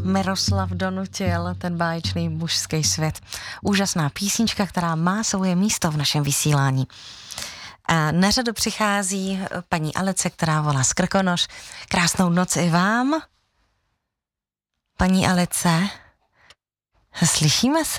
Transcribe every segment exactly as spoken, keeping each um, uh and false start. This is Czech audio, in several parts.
Miroslav donutil, ten báječný mužský svět. Úžasná písnička, která má svoje místo v našem vysílání. A na řadu přichází paní Alice, která volá z Krkonoš. Krásnou noc i vám. Paní Alice, slyšíme se?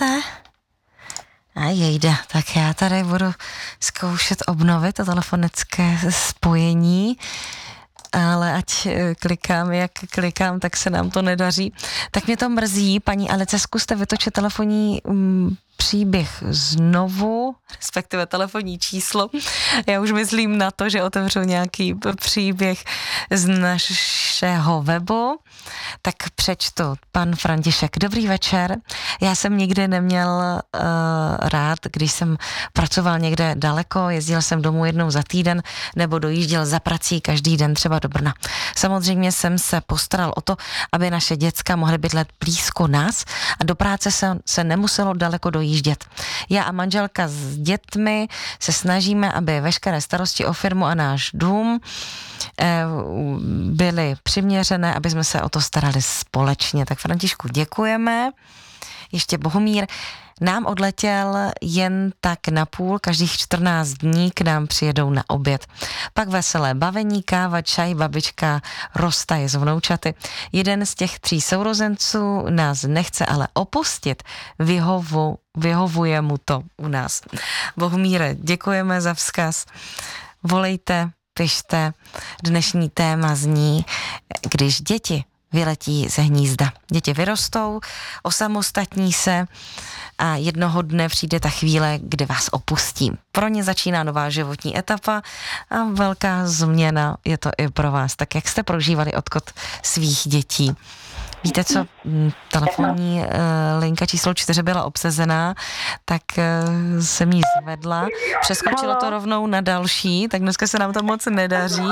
A jejda, tak já tady budu zkoušet obnovit to telefonické spojení, ale ať klikám, jak klikám, tak se nám to nedaří. Tak mě to mrzí, paní Alice, zkuste vytočit telefonní mm, příběh znovu, respektive telefonní číslo. Já už myslím na to, že otevřu nějaký příběh z našeho webu. Tak přečtu. Pan František. Dobrý večer. Já jsem nikdy neměl uh, rád, když jsem pracoval někde daleko, jezdil jsem domů jednou za týden nebo dojížděl za prací každý den třeba do Brna. Samozřejmě jsem se postaral o to, aby naše děcka mohly bydlet blízko nás a do práce se, se nemuselo daleko dojíždět. Já a manželka s dětmi se snažíme, aby veškeré starosti o firmu a náš dům eh, byly přiměřené, aby jsme se o to starali společně. Tak Františku, děkujeme. Ještě Bohumír. Nám odletěl jen tak na půl, každých čtrnáct dní k nám přijedou na oběd. Pak veselé bavení, káva, čaj, babička roztaje s vnoučaty. Jeden z těch tří sourozenců nás nechce ale opustit. Vyhovu, vyhovuje mu to u nás. Bohumíre, děkujeme za vzkaz. Volejte, pište. Dnešní téma zní, když děti vyletí ze hnízda. Děti vyrostou, osamostatní se a jednoho dne přijde ta chvíle, kdy vás opustí. Pro ně začíná nová životní etapa a velká změna je to i pro vás. Tak jak jste prožívali odchod svých dětí? Víte co, telefonní uh, linka číslo čtyři byla obsazená, tak uh, jsem jí zvedla. Přeskočilo to rovnou na další, tak dneska se nám to moc nedaří.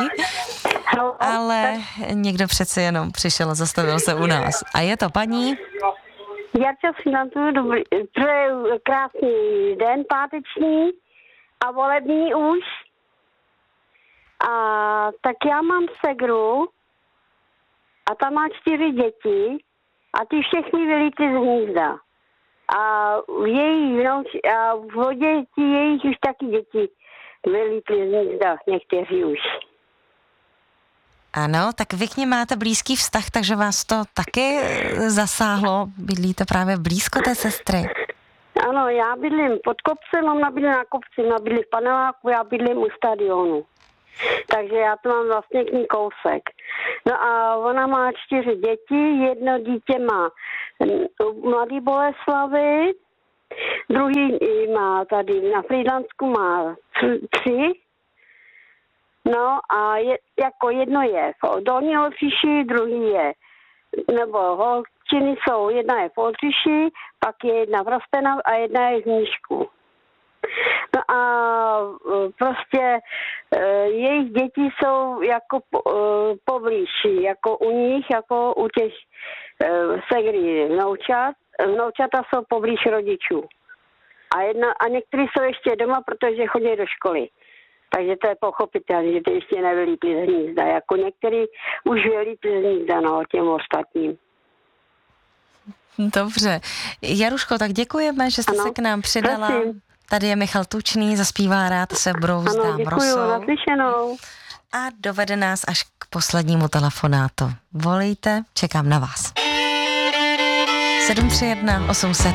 Ale někdo přeci jenom přišel a zastavil se u nás. A je to paní? Jarča Sfinantu, dobrý, přeju krásný den páteční a volební už. A tak já mám segru a ta má čtyři děti a ty všechny vylítly z hnízda. A v její vnouč, a v děti jejich už taky děti vylítly z hnízda, někteří už. Ano, tak vy k nim máte blízký vztah, takže vás to taky zasáhlo. Bydlíte právě blízko té sestry. Ano, já bydlím pod kopcem, ona bydlí na kopci, ona bydlí v paneláku, já bydlím u stadionu. Takže já to mám vlastně k ní kousek. No a ona má čtyři děti, jedno dítě má Mladý Boleslavy, druhý má tady na Frýdlansku má tři. No a je, jako jedno je v Dolní Oltříši, druhý je, nebo holčiny jsou, jedna je v Oltříši, pak je jedna v Rostenov a jedna je v Nížku. No a prostě jejich děti jsou jako poblíž, jako u nich, jako u těch segry vnoučat. Vnoučata jsou poblíž rodičů. A, jedna, a někteří jsou ještě doma, protože chodí do školy. Takže to je pochopitelné, že to ještě nevylítli z hnízda. Jako některý už vylítli z hnízda, no, těm ostatním. Dobře. Jaruško, tak děkujeme, že jste ano, se k nám přidala. Prosím. Tady je Michal Tučný, zaspívá Rád se brouzdám ano, děkuju, rosou. naslyšenou. A dovede nás až k poslednímu telefonátu. Volejte, čekám na vás. sedm tři jedna osm set